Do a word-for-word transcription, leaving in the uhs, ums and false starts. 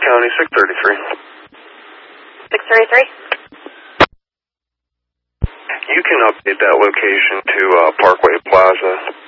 County, six thirty-three. six thirty-three? You can update that location to uh, Parkway Plaza.